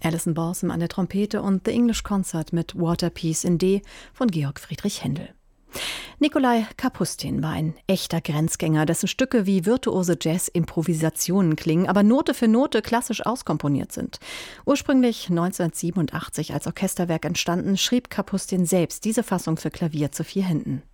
Alison Balsam an der Trompete und The English Concert mit Waterpiece in D von Georg Friedrich Händel. Nikolai Kapustin war ein echter Grenzgänger, dessen Stücke wie virtuose Jazz-Improvisationen klingen, aber Note für Note klassisch auskomponiert sind. Ursprünglich 1987 als Orchesterwerk entstanden, schrieb Kapustin selbst diese Fassung für Klavier zu 4 Händen.